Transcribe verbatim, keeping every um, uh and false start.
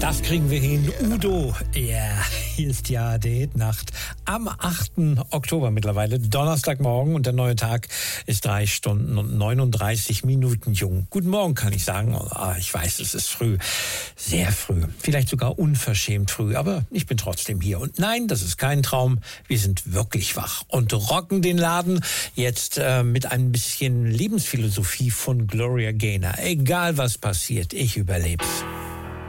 Das kriegen wir hin. Udo, ja, hier ist ja die Hitnacht am achten Oktober mittlerweile, Donnerstagmorgen, und der neue Tag ist drei Stunden und neununddreißig Minuten jung. Guten Morgen, kann ich sagen. Ah, ich weiß, es ist früh, sehr früh, vielleicht sogar unverschämt früh, aber ich bin trotzdem hier. Und nein, das ist kein Traum, wir sind wirklich wach und rocken den Laden jetzt äh, mit ein bisschen Lebensphilosophie von Gloria Gaynor. Egal was passiert, ich überleb's.